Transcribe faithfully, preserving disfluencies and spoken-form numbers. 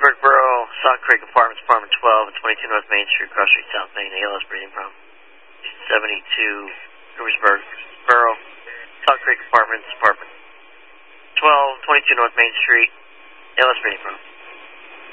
Hooversburg Borough, Sauk Creek Apartments, Apartment twelve, and twenty-two North Main Street, Cross Street, South Main, A L S breathing problem. seventy-two Hooversburg Borough, Sauk Creek Apartments, Apartment twelve, twenty-two North Main Street, A L S breathing problem.